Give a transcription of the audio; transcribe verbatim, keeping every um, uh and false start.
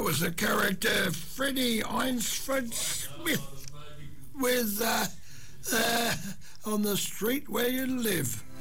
was the character Freddie Einsford Smith with uh, uh, On the Street Where You Live.